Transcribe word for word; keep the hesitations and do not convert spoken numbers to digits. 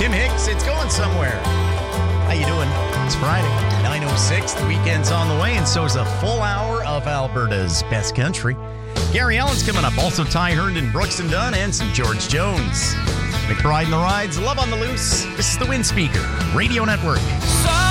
Tim Hicks, it's going somewhere. How you doing? It's Friday, nine oh six. The weekend's on the way, and so is a full hour of Alberta's best country. Gary Allen's coming up. Also, Ty Herndon, Brooks and Dunn, and some George Jones. McBride and the Rides, Love on the Loose. This is the Wind Speaker Radio Network.